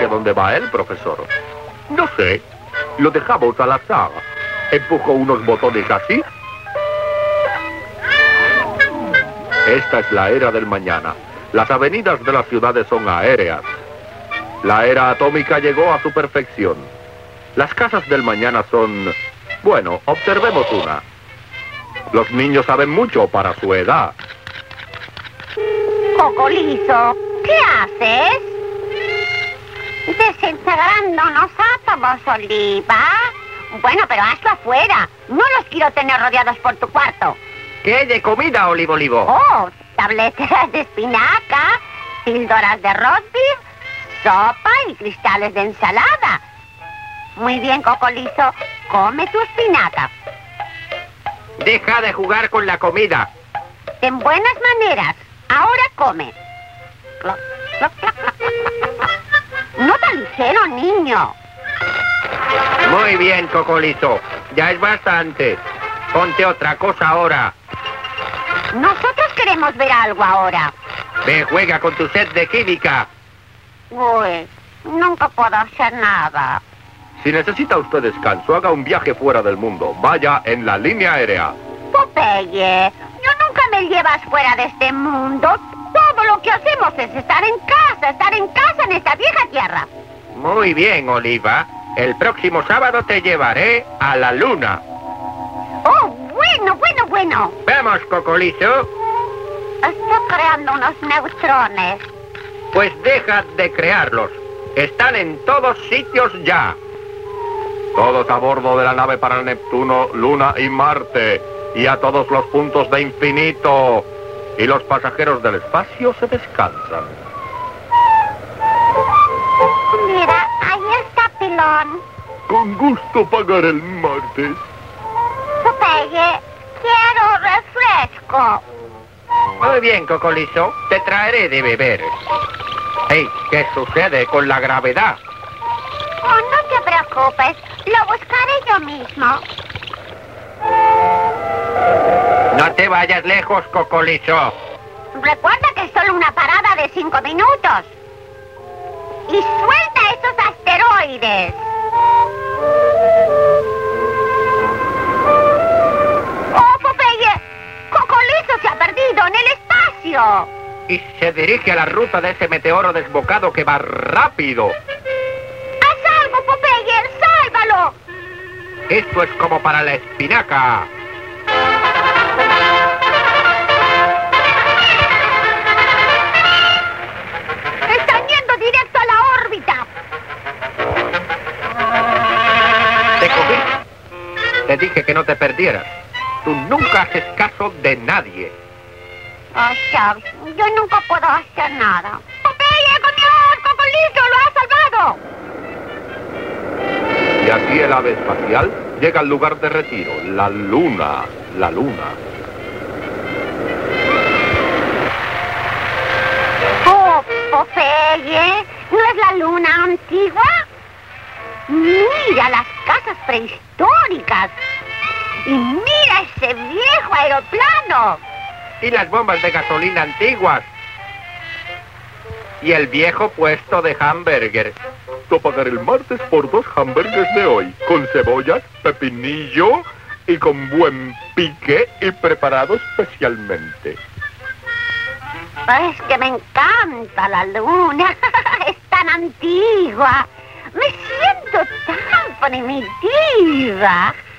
hacia dónde va él, profesor? No sé. Lo dejamos al azar. Empujo unos botones así. Esta es la era del mañana. Las avenidas de las ciudades son aéreas. La era atómica llegó a su perfección. Las casas del mañana son... Bueno, observemos una. Los niños saben mucho para su edad. Cocolizo, ¿qué haces? Desintegrando unos átomos, Oliva. Bueno, pero hazlo afuera. No los quiero tener rodeados por tu cuarto. ¿Qué hay de comida, Olivo? Oh, tabletas de espinaca, píldoras de rosbif, sopa y cristales de ensalada. Muy bien, Cocolizo. Come tu espinaca. Deja de jugar con la comida. En buenas maneras. Ahora come. No tan ligero, niño. Muy bien, Cocolizo. Ya es bastante. Ponte otra cosa ahora. Nosotros queremos ver algo ahora. Ve, juega con tu set de química. Uy, nunca puedo hacer nada. Si necesita usted descanso, haga un viaje fuera del mundo. Vaya en la línea aérea. Popeye, nunca me llevas fuera de este mundo. Todo lo que hacemos es estar en casa en esta vieja tierra. Muy bien, Oliva. El próximo sábado te llevaré a la luna. Oh, bueno. Vamos, Cocolizo. Estoy creando unos neutrones. Pues deja de crearlos. Están en todos sitios ya. Todos a bordo de la nave para Neptuno, Luna y Marte. Y a todos los puntos de infinito. Y los pasajeros del espacio se descansan. Mira, ahí está Pilón. Con gusto pagar el martes. Popeye, quiero refresco. Muy bien, Cocolizo. Te traeré de beber. Hey, ¿qué sucede con la gravedad? Oh, no te preocupes. Lo buscaré yo mismo. No te vayas lejos, Cocolizo. Recuerda que es solo una parada de 5 minutos. Y suelta esos asteroides. ¡Oh, Popeye! ¡Cocolizo se ha perdido en el espacio! Y se dirige a la ruta de ese meteoro desbocado que va rápido. ¡Haz algo, Popeye! ¡Sálvalo! Esto es como para la espinaca. ¡Están yendo directo a la órbita! Te cogí. Te dije que no te perdieras. Tú nunca haces caso de nadie. Oh, Charles, yo nunca puedo hacer nada. ¡Popeye, Cocolizo, lo ha salvado! Y así el ave espacial llega al lugar de retiro, la luna. Oh, Popeye, ¿no es la luna antigua? Mira las casas prehistóricas. Y mira ese viejo aeroplano. Y las bombas de gasolina antiguas. Y el viejo puesto de hamburger. Pagar el martes por 2 hamburgues de hoy, con cebollas, pepinillo y con buen pique y preparado especialmente. Es que me encanta la luna. Es tan antigua. Me siento tan primitiva.